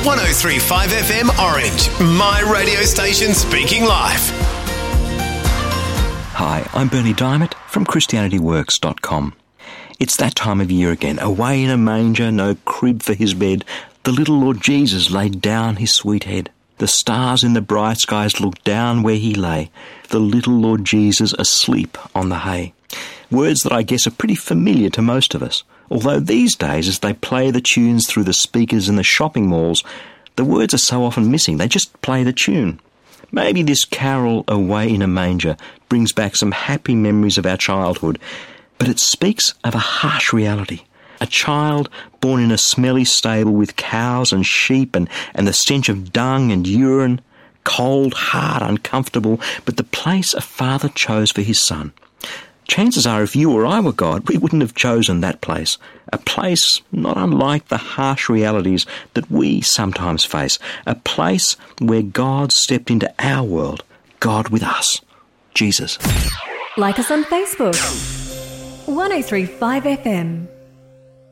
103.5 FM Orange, my radio station speaking life. Hi, I'm Bernie Diamond from ChristianityWorks.com. It's that time of year again. Away in a manger, no crib for his bed, the little Lord Jesus laid down his sweet head. The stars in the bright skies looked down where he lay, the little Lord Jesus asleep on the hay. Words that I guess are pretty familiar to most of us. Although these days, as they play the tunes through the speakers in the shopping malls, the words are so often missing, they just play the tune. Maybe this carol, Away in a Manger, brings back some happy memories of our childhood, but it speaks of a harsh reality. A child born in a smelly stable with cows and sheep and the stench of dung and urine, cold, hard, uncomfortable, but the place a father chose for his son. Chances are if you or I were God, we wouldn't have chosen that place. A place not unlike the harsh realities that we sometimes face. A place where God stepped into our world. God with us. Jesus. Like us on Facebook. 103.5 FM.